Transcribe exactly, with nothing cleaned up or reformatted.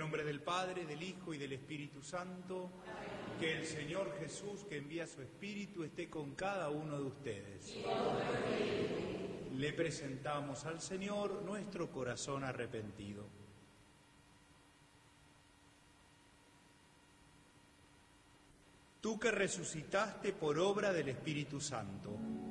nombre del Padre, del Hijo y del Espíritu Santo, que el Señor Jesús, que envía su Espíritu, esté con cada uno de ustedes. Le presentamos al Señor nuestro corazón arrepentido. Tú que resucitaste por obra del Espíritu Santo,